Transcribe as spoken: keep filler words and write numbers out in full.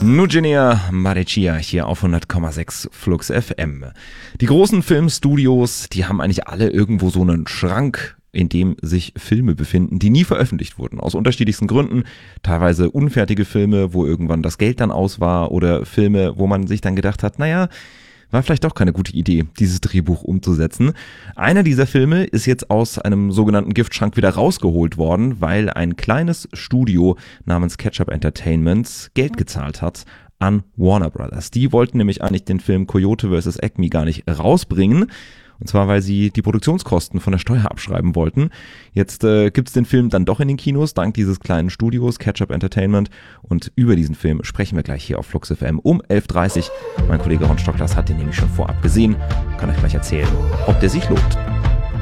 Nugenia Marecia hier auf hundert Komma sechs Flux F M. Die großen Filmstudios, die haben eigentlich alle irgendwo so einen Schrank, in dem sich Filme befinden, die nie veröffentlicht wurden. Aus unterschiedlichsten Gründen. Teilweise unfertige Filme, wo irgendwann das Geld dann aus war, oder Filme, wo man sich dann gedacht hat, naja, war vielleicht doch keine gute Idee, dieses Drehbuch umzusetzen. Einer dieser Filme ist jetzt aus einem sogenannten Giftschrank wieder rausgeholt worden, weil ein kleines Studio namens Ketchup Entertainment Geld gezahlt hat an Warner Brothers. Die wollten nämlich eigentlich den Film Coyote versus. Acme gar nicht rausbringen. Und zwar, weil sie die Produktionskosten von der Steuer abschreiben wollten. Jetzt äh, gibt's den Film dann doch in den Kinos, dank dieses kleinen Studios, Ketchup Entertainment. Und über diesen Film sprechen wir gleich hier auf Flux F M um elf Uhr dreißig. Mein Kollege Ron Stocklas hat den nämlich schon vorab gesehen. Kann euch gleich erzählen, ob der sich lohnt.